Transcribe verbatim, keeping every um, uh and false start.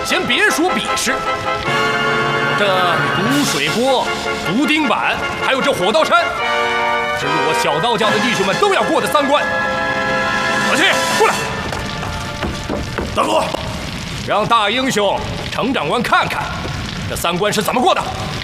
先别说比试，这毒水锅、毒钉板，还有这火刀山，是我小道教的弟兄们都要过的三关。老七，过来！大哥，让大英雄程长官看看这三关是怎么过的。